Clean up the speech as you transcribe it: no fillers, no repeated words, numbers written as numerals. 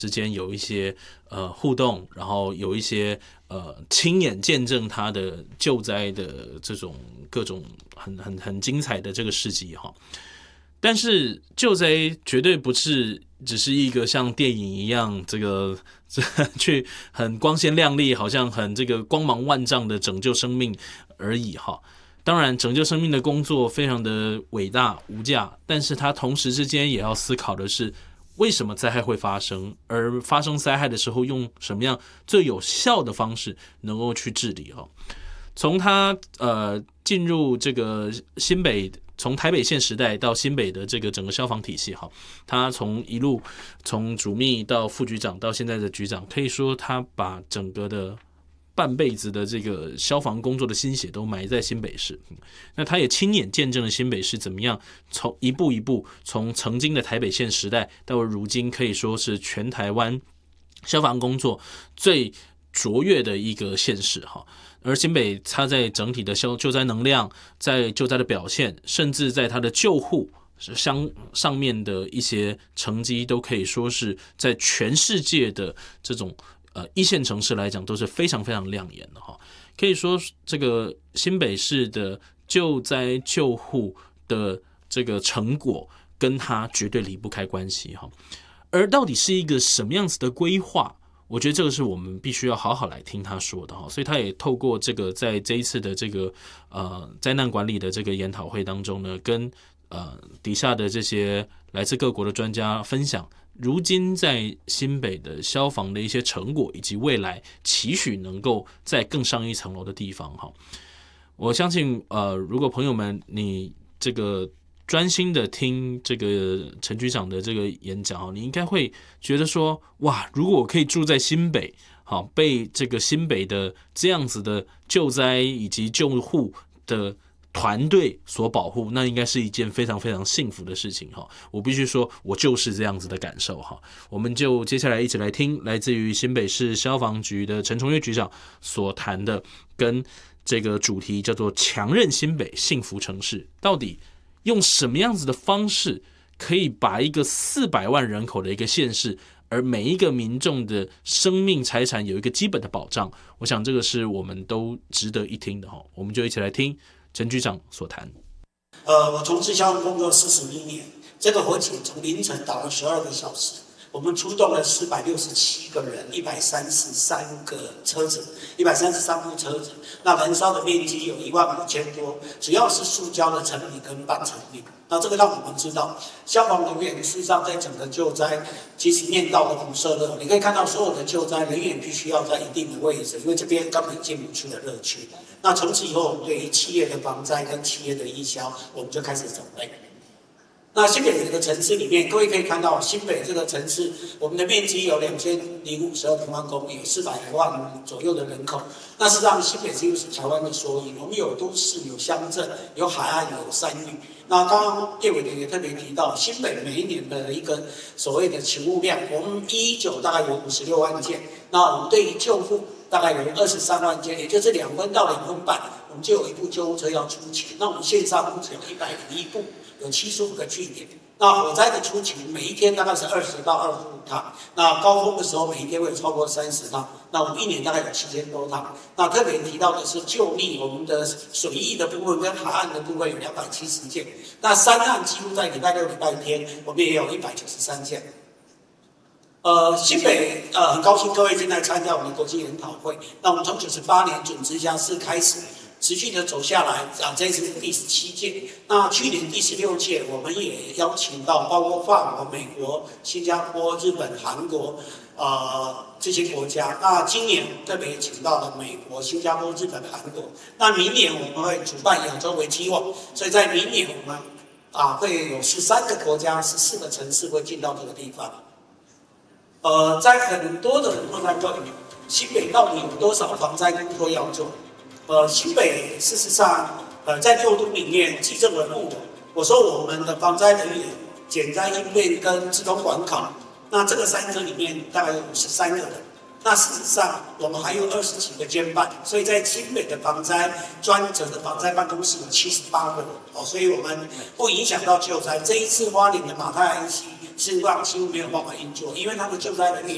之间有一些互动，然后有一些亲眼见证他的救灾的这种各种很精彩的这个事迹哈。但是救灾绝对不是只是一个像电影一样去很光鲜亮丽，好像很这个光芒万丈的拯救生命而已哈。当然，拯救生命的工作非常的伟大无价，但是它同时之间也要思考的是，为什么灾害会发生，而发生灾害的时候用什么样最有效的方式能够去治理哈。从他进入这个新北，从台北县时代到新北的这个整个消防体系哈，他一路从主秘到副局长到现在的局长，可以说他把整个的半辈子的这个消防工作的心血都埋在新北市。那他也亲眼见证了新北市怎么样从一步一步从曾经的台北县时代到如今可以说是全台湾消防工作最卓越的一个县市哈。而新北它在整体的救灾能量，在救灾的表现，甚至在它的救护上面的一些成绩，都可以说是在全世界的这种一线城市来讲都是非常非常亮眼的哈。可以说这个新北市的救灾救护的这个成果跟它绝对离不开关系哈。而到底是一个什么样子的规划，我觉得这个是我们必须要好好来听他说的哈。所以他也透过这个在这一次的这个灾难管理的这个研讨会当中呢，跟底下的这些来自各国的专家分享如今在新北的消防的一些成果，以及未来期许能够再更上一层楼的地方哈。我相信如果朋友们你这个专心的听这个陈局长的这个演讲，你应该会觉得说，哇，如果我可以住在新北，好，被这个新北的这样子的救灾以及救护的团队所保护，那应该是一件非常非常幸福的事情哈。我必须说，我就是这样子的感受哈。我们就接下来一起来听来自于新北市消防局的陈崇岳局长所谈的，跟这个主题叫做“强韧新北幸福城市”，到底用什么样子的方式可以把一个400万人口的一个县市，而每一个民众的生命财产有一个基本的保障，我想这个是我们都值得一听的哈。我们就一起来听陈局长所谈。 我从事消防工作41年，这个火警从凌晨打了12个小时，我们出动了467个人，133个车子，133部车子，那燃烧的面积有15000多，主要是塑胶的成品跟半成品。那这个让我们知道，消防人员事实上在整个救灾，其实面到的辐射热，你可以看到所有的救灾人员必须要在一定的位置，因为这边根本进不去的热区。那从此以后，我们对于企业的防灾跟企业的义消，我们就开始准备。那新北这个城市里面，各位可以看到，新北这个城市，我们的面积有2052平方公里，有400万左右的人口。那事实上，新北几乎是台湾的缩影。我们有都市，有乡镇，有海岸，有山域。那刚刚叶委员也特别提到，新北每一年的一个所谓的勤务量，我们119大概有56万件，那我们对于救护大概有23万件，也就是2分到2分半，我们就有一部救护车要出勤。那我们线上目前有101部。有75个据点，那火灾的出勤每一天大概是20到25趟，那高峰的时候每一天会超过30趟，那我们一年大概有7000多趟。那特别提到的是救溺，我们的水域的部分跟海岸的部分有270件，那山岸几乎在礼拜六、礼拜天我们也有193件。新北很高兴各位进来参加我们的国际研讨会。那我们从98年准直辖市开始。持续的走下来这一次是第17届，那去年第16届，我们也邀请到包括法国、美国、新加坡、日本、韩国这些国家。那今年特别请到了美国、新加坡、日本、韩国。那明年我们会主办亚洲为期望，所以在明年我们会有13个国家、14个城市会进到这个地方。在很多的人都在问，新北到底有多少防灾工作要做？新北事实上，在6都里面，基政文物，我说我们的防灾人员、减灾应变跟自动管考，那这个3科里面大概有53个人。那事实上，我们还有20几个监办，所以在新北的防灾专责的防灾办公室有78个人，所以我们不影响到救灾。这一次花莲的马太安溪是让几乎没有办法运作，因为他的救灾人员